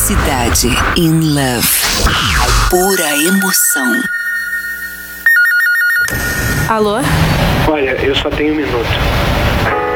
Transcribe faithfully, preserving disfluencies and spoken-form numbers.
Cidade in Love. Pura emoção. Alô? Olha, eu só tenho um minuto.